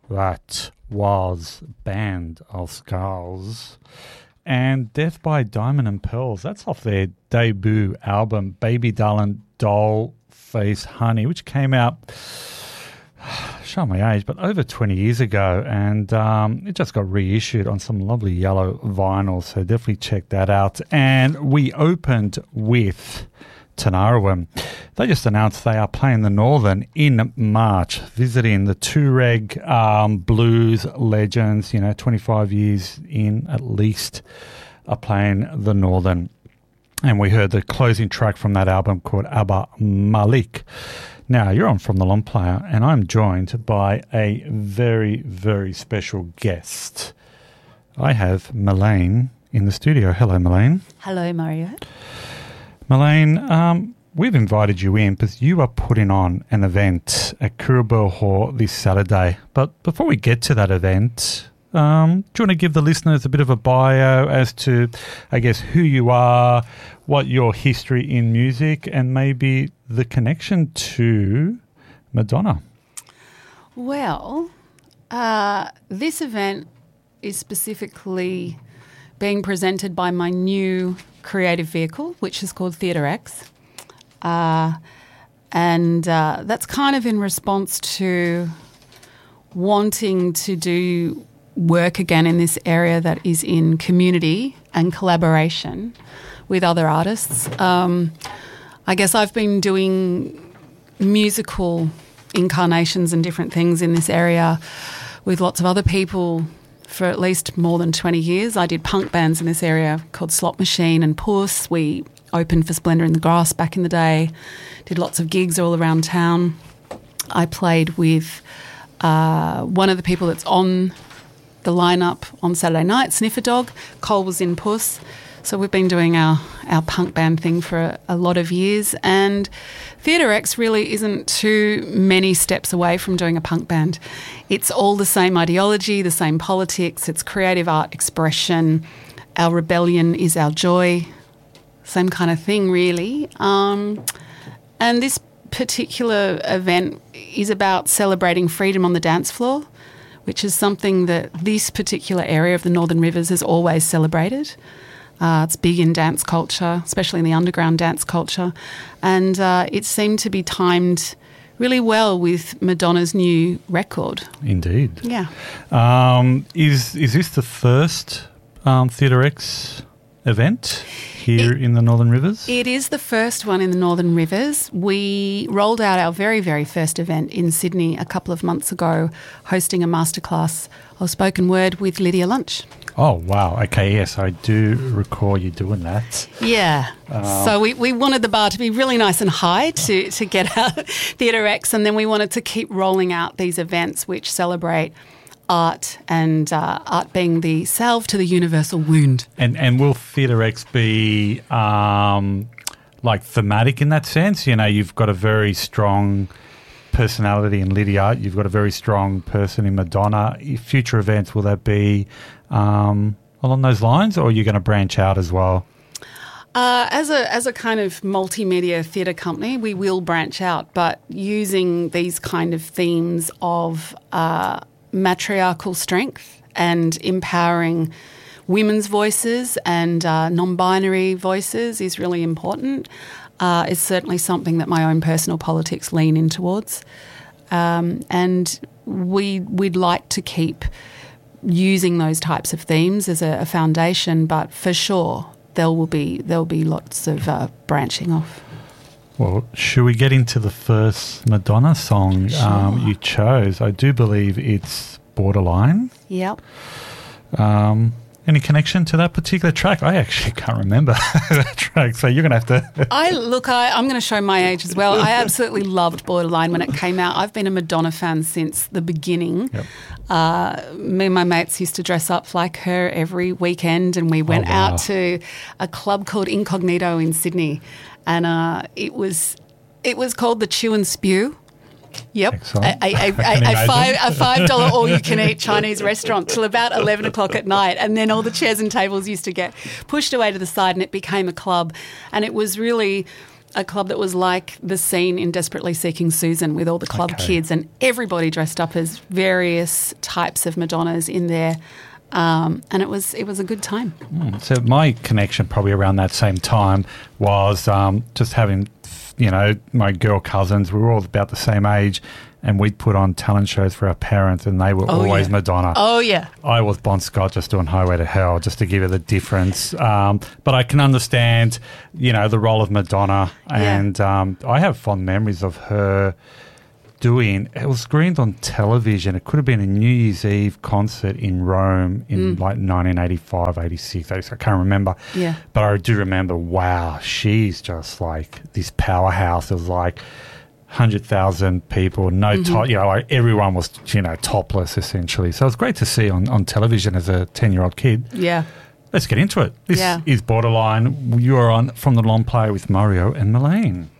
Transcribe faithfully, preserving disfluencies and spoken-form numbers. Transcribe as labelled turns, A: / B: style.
A: That was Band of Skulls and Death by Diamond and Pearls. That's off their debut album, Baby Darling Doll Face Honey, which came out, show my age, but over twenty years ago, and um, it just got reissued on some lovely yellow vinyl, so definitely check that out. And we opened with Tinariwen. They just announced they are playing the Northern in March, visiting the Tuareg um, blues legends, you know, twenty-five years in at least, are playing the Northern. And we heard the closing track from that album called Abba Malik. Now, you're on From the Long Player, and I'm joined by a very, very special guest. I have Melaine in the studio. Hello, Melaine.
B: Hello, Mario.
A: Melaine, um, we've invited you in because you are putting on an event at Kirrabul Hall this Saturday. But before we get to that event, um, do you want to give the listeners a bit of a bio as to, I guess, who you are, what your history in music, and maybe the connection to Madonna?
B: Well, uh, this event is specifically being presented by my new creative vehicle, which is called Theatre X. Uh, and uh, that's kind of in response to wanting to do work again in this area that is in community and collaboration with other artists. Um, I guess I've been doing musical incarnations and different things in this area with lots of other people for at least more than twenty years. I did punk bands in this area called Slot Machine and Puss. We opened for Splendour in the Grass back in the day, did lots of gigs all around town. I played with uh, one of the people that's on the lineup on Saturday night, Sniffer Dog. Cole was in Puss. So we've been doing our, our punk band thing for a, a lot of years, and Theatre X really isn't too many steps away from doing a punk band. It's all the same ideology, the same politics, it's creative art expression, our rebellion is our joy, same kind of thing really. Um, and this particular event is about celebrating freedom on the dance floor, which is something that this particular area of the Northern Rivers has always celebrated. Uh, it's big in dance culture, especially in the underground dance culture. And uh, it seemed to be timed really well with Madonna's new record.
A: Indeed.
B: Yeah.
A: Um, is is this the first um, Theatre X event here it, in the Northern Rivers?
B: It is the first one in the Northern Rivers. We rolled out our very, very first event in Sydney a couple of months ago, hosting a masterclass of spoken word with Lydia Lunch.
A: Oh, wow. Okay, yes, I do recall you doing that.
B: Yeah. Um, so we, we wanted the bar to be really nice and high to, to get our Theatre X, and then we wanted to keep rolling out these events which celebrate art and uh, art being the salve to the universal wound.
A: And and will Theatre X be um, like thematic in that sense? You know, you've got a very strong personality in Lydia, you've got a very strong person in Madonna. Future events, will that be um, along those lines, or are you going to branch out as well?
B: Uh, as a as a kind of multimedia theatre company, we will branch out, but using these kind of themes of uh, matriarchal strength and empowering women's voices and uh, non-binary voices is really important. Uh, it's certainly something that my own personal politics lean in towards. Um, and we, we'd like to keep using those types of themes as a, a foundation, but for sure there will be, there will be lots of uh, branching off.
A: Well, should we get into the first Madonna song
B: Sure.
A: um, you chose? I do believe it's Borderline.
B: Yep.
A: Um, any connection to that particular track? I actually can't remember that track, so you're going to have to...
B: I Look, I, I'm going to show my age as well. I absolutely loved Borderline when it came out. I've been a Madonna fan since the beginning. Yep. Uh, me and my mates used to dress up like her every weekend, and we went oh, wow. out to a club called Incognito in Sydney, and uh, it was it was called the Chew and Spew. Yep, a, a, a, a, a five a five dollar all you can eat Chinese restaurant till about eleven o'clock at night, and then all the chairs and tables used to get pushed away to the side, and it became a club, and it was really a club that was like the scene in Desperately Seeking Susan with all the club
A: Okay.
B: kids and everybody dressed up as various types of Madonnas in there. Um, and it was it was a good time.
A: Mm, so my connection probably around that same time was um, just having, you know, my girl cousins. We were all about the same age, and we'd put on talent shows for our parents, and they were
B: Oh,
A: always
B: yeah.
A: Madonna.
B: Oh, yeah.
A: I was Bon Scott just doing Highway to Hell, just to give you the difference. Um, but I can understand, you know, the role of Madonna, and um, I have fond memories of her doing, it was screened on television. It could have been a New Year's Eve concert in Rome in
B: Mm.
A: like nineteen eighty-five, eighty-six, eighty-six, I can't remember.
B: Yeah.
A: But I do remember, wow, she's just like this powerhouse. It was like one hundred thousand people, no
B: Mm-hmm.
A: top, you know, like everyone was, you know, topless essentially. So it was great to see on, on television as a ten-year-old kid.
B: Yeah.
A: Let's get into it. This
B: Yeah.
A: is Borderline. You're on From the Long Play with Mario and Melaine.